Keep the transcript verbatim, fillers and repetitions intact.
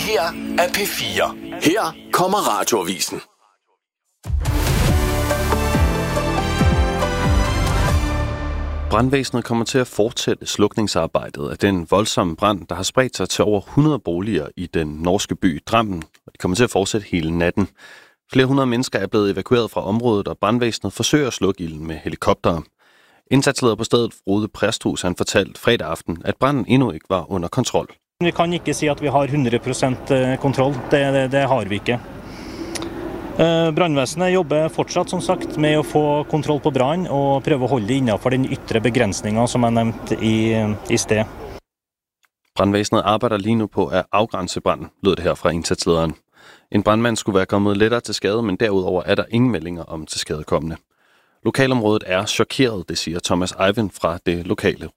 her er P fire. Her kommer Radioavisen. Brandvæsenet kommer til at fortsætte slukningsarbejdet af den voldsomme brand, der har spredt sig til over hundrede boliger i den norske by Drammen. Og de kommer til at fortsætte hele natten. Flere hundrede mennesker er blevet evakueret fra området, og brandvæsenet forsøger at slukke ilden med helikoptere. Indsatsleder på stedet, Frode Præsthus, han fortalte fredag aften, at branden endnu ikke var under kontrol. Vi kan ikke sige, at vi har hundrede procent kontroll. Det, det, det har vi ikke. Brandvæsenet jobber fortsatt, som sagt, med å få kontroll på brand og prøve å holde det innenfor den ytre begrænsningen, som er nævnt i, i sted. Brandvæsenet arbejder lige nu på at afgrænse branden, lød det her fra indsatslederen. En brandmand skulle være kommet lettere til skade, men derudover er der ingen meldinger om til skadekommende. Lokalområdet er chokeret, det siger Thomas Eivind fra det lokale